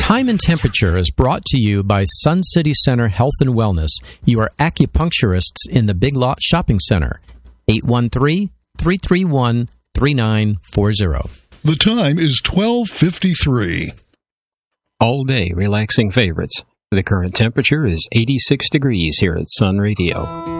Time and Temperature is brought to you by Sun City Center Health and Wellness, your acupuncturists in the Big Lot Shopping Center. 813-331-3940. The time is 12:53. All day relaxing favorites. The current temperature is 86 degrees here at Sun Radio.